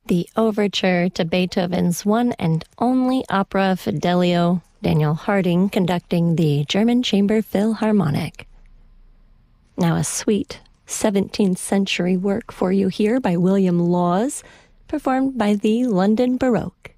The overture to Beethoven's one and only opera Fidelio, Daniel Harding conducting the German Chamber Philharmonic. Now a sweet 17th century work for you here by William Laws, performed by the London Baroque.